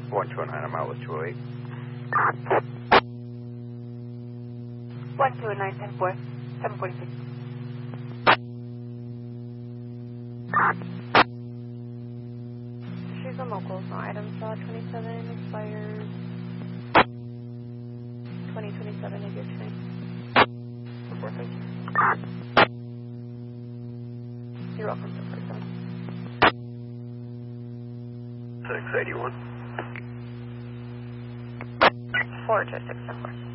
129, I'm out with 208. 129, 10-4, 746. She's on locals, no items. 27 expires 2027 is your train. 446. You're welcome to 47. 681. 426, 10-4.